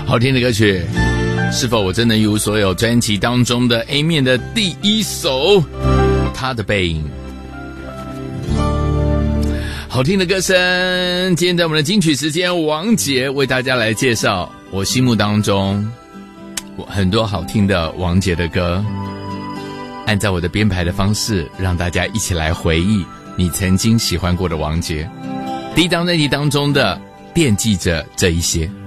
好听的歌曲，是否我真能一无所有专辑当中的 A 面的第一首他的背影。好听的歌声，今天在我们的金曲时间，王杰为大家来介绍我心目当中很多好听的王杰的歌，按照我的编排的方式，让大家一起来回忆你曾经喜欢过的王杰。第一张专辑当中的惦记着这一些。